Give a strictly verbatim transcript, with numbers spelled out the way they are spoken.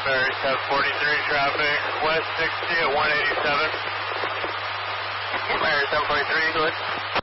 Barry seven forty-three traffic, west sixty at one eighty-seven. Barry seven forty-three, good.